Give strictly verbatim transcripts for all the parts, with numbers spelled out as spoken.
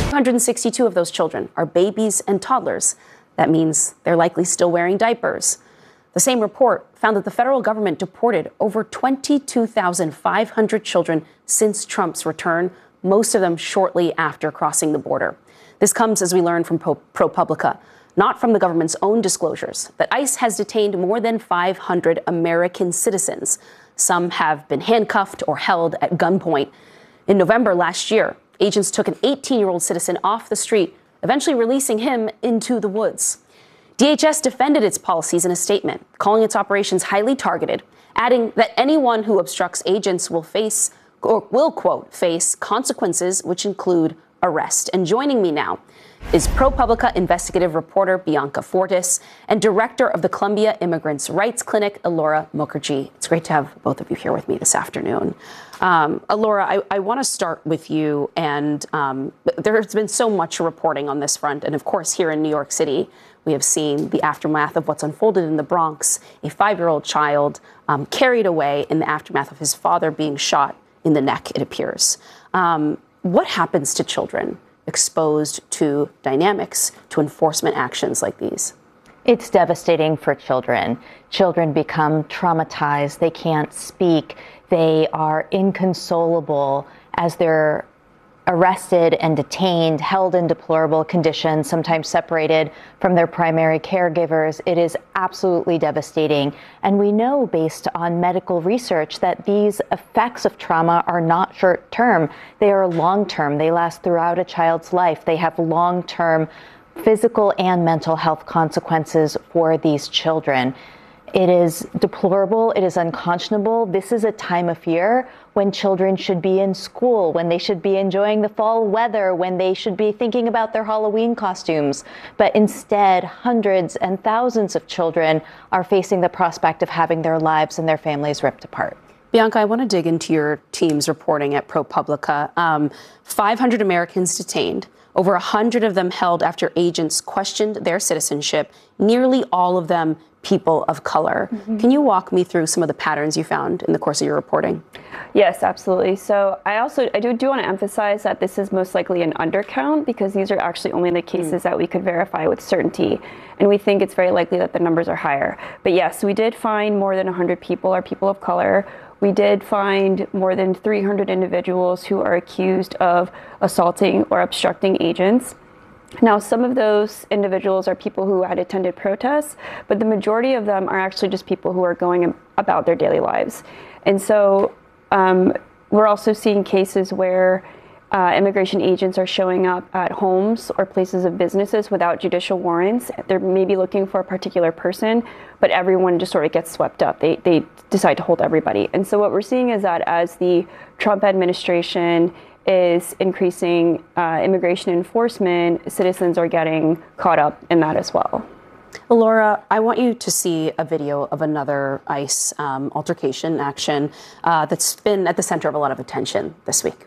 two hundred sixty-two of those children are babies and toddlers. That means they're likely still wearing diapers. The same report found that the federal government deported over twenty-two thousand five hundred children since Trump's return, most of them shortly after crossing the border. This comes, as we learned from ProPublica, not from the government's own disclosures, that ICE has detained more than five hundred American citizens. Some have been handcuffed or held at gunpoint. In November last year, agents took an eighteen-year-old citizen off the street, eventually releasing him into the woods. D H S defended its policies in a statement, calling its operations highly targeted, adding that anyone who obstructs agents will face, or will, quote, face consequences which include arrest. And joining me now is ProPublica investigative reporter Bianca Fortis and director of the Columbia Immigrants' Rights Clinic, Alora Mukherjee. It's great to have both of you here with me this afternoon. Um, Alora, I, I want to start with you. And um, there has been so much reporting on this front. And of course, here in New York City, we have seen the aftermath of what's unfolded in the Bronx, a five-year-old child um, carried away in the aftermath of his father being shot in the neck, it appears. Um, what happens to children exposed to dynamics, to enforcement actions like these? It's devastating for children. Children become traumatized. They can't speak. They are inconsolable as they're arrested and detained, held in deplorable conditions, sometimes separated from their primary caregivers. It is absolutely devastating. And we know, based on medical research, that these effects of trauma are not short-term. They are long-term. They last throughout a child's life. They have long-term physical and mental health consequences for these children. It is deplorable. It is unconscionable. This is a time of year when children should be in school, when they should be enjoying the fall weather, when they should be thinking about their Halloween costumes. But instead, hundreds and thousands of children are facing the prospect of having their lives and their families ripped apart. Bianca, I want to dig into your team's reporting at ProPublica. Um, five hundred Americans detained, over one hundred of them held after agents questioned their citizenship, nearly all of them people of color. Mm-hmm. Can you walk me through some of the patterns you found in the course of your reporting? Yes, absolutely. So I also I do, do want to emphasize that this is most likely an undercount, because these are actually only the cases mm. that we could verify with certainty. And we think it's very likely that the numbers are higher. But yes, we did find more than one hundred people are people of color. We did find more than three hundred individuals who are accused of assaulting or obstructing agents. Now, some of those individuals are people who had attended protests, but the majority of them are actually just people who are going about their daily lives. And so um, we're also seeing cases where uh, immigration agents are showing up at homes or places of businesses without judicial warrants. They're maybe looking for a particular person, but everyone just sort of gets swept up. They, they decide to hold everybody. And so what we're seeing is that as the Trump administration is increasing uh, immigration enforcement, citizens are getting caught up in that as well. Alora, I want you to see a video of another ICE um, altercation action uh, that's been at the center of a lot of attention this week.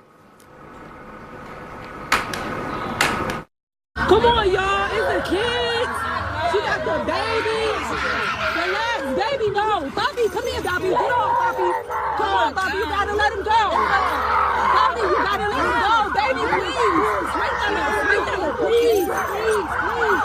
Come on, y'all, it's the kids. She got the babies. The last baby, no. Bobby, come here, Bobby. Get off, Bobby. Come on, Bobby, you gotta let him go. Bobby, you gotta let him go. Baby, please. Wait a minute, wait a minute. Please, please, please.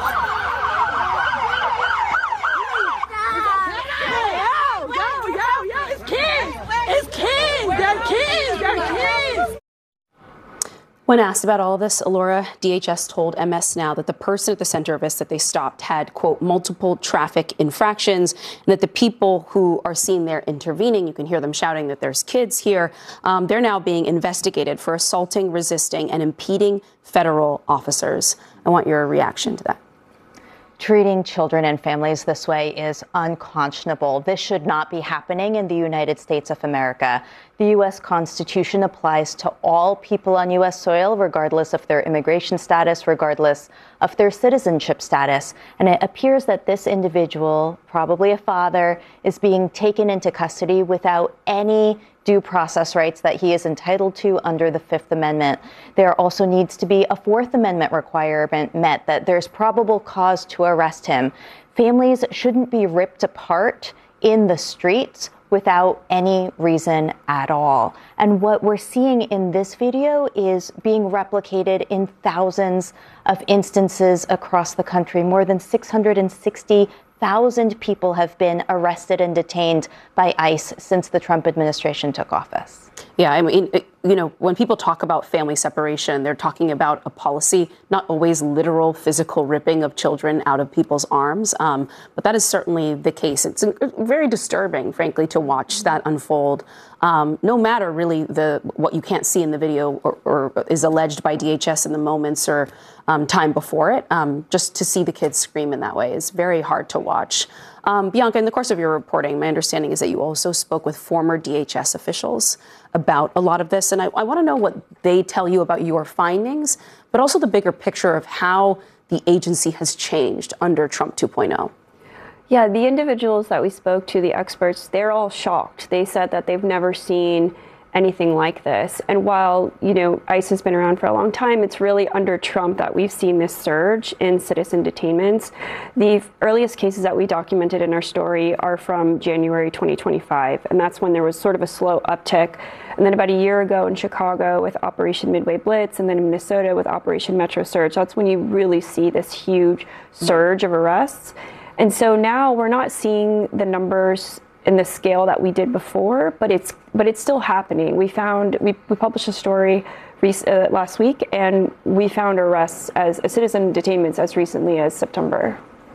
Yo, yo, yo, yo, it's kids. It's kids. They're kids. They're kids. When asked about all of this, Alora, D H S told M S Now that the person at the center of this that they stopped had, quote, multiple traffic infractions, and that the people who are seen there intervening, you can hear them shouting that there's kids here, um, they're now being investigated for assaulting, resisting, and impeding federal officers. I want your reaction to that. Treating children and families this way is unconscionable. This should not be happening in the United States of America. The U S Constitution applies to all people on U S soil, regardless of their immigration status, regardless of their citizenship status. And it appears that this individual, probably a father, is being taken into custody without any due process rights that he is entitled to under the Fifth Amendment. There also needs to be a Fourth Amendment requirement met, that there's probable cause to arrest him. Families shouldn't be ripped apart in the streets without any reason at all. And what we're seeing in this video is being replicated in thousands of instances across the country. More than six hundred sixty thousand people have been arrested and detained by ICE since the Trump administration took office. Yeah, I mean, it, you know, when people talk about family separation, they're talking about a policy, not always literal physical ripping of children out of people's arms. Um, but that is certainly the case. It's very disturbing, frankly, to watch that unfold. Um, no matter really the what you can't see in the video or, or is alleged by D H S in the moments or um, time before it, um, just to see the kids scream in that way is very hard to watch. Um, Bianca, in the course of your reporting, my understanding is that you also spoke with former D H S officials about a lot of this. And I, I want to know what they tell you about your findings, but also the bigger picture of how the agency has changed under Trump two point oh. Yeah, the individuals that we spoke to, the experts, they're all shocked. They said that they've never seen anything like this. And while, you know, ICE has been around for a long time, it's really under Trump that we've seen this surge in citizen detainments. The earliest cases that we documented in our story are from January twenty twenty-five, and that's when there was sort of a slow uptick. And then about a year ago in Chicago with Operation Midway Blitz, and then in Minnesota with Operation Metro Surge, that's when you really see this huge surge of arrests. And so now we're not seeing the numbers in the scale that we did before, but it's but it's still happening. We found we, we published a story uh, last week, and we found arrests as uh, citizen detainments as recently as September.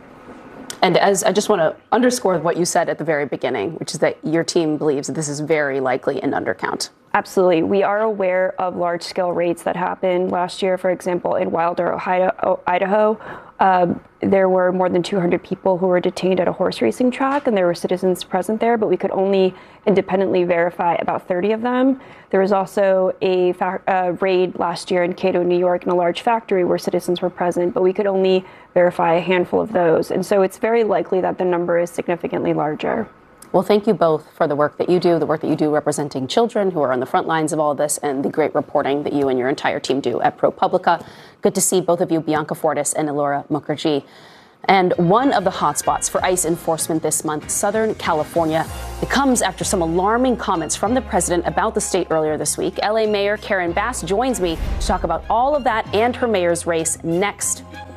And as I just want to underscore what you said at the very beginning, which is that your team believes that this is very likely an undercount. Absolutely. We are aware of large-scale raids that happened last year. For example, in Wilder, Ohio, Idaho, uh, there were more than two hundred people who were detained at a horse racing track, and there were citizens present there, but we could only independently verify about thirty of them. There was also a fa- uh, raid last year in Cato, New York, in a large factory where citizens were present, but we could only verify a handful of those. And so it's very likely that the number is significantly larger. Well, thank you both for the work that you do, the work that you do representing children who are on the front lines of all of this, and the great reporting that you and your entire team do at ProPublica. Good to see both of you, Bianca Fortis and Elora Mukherjee. And one of the hotspots for ICE enforcement this month, Southern California. It comes after some alarming comments from the president about the state earlier this week. L A Mayor Karen Bass joins me to talk about all of that and her mayor's race next.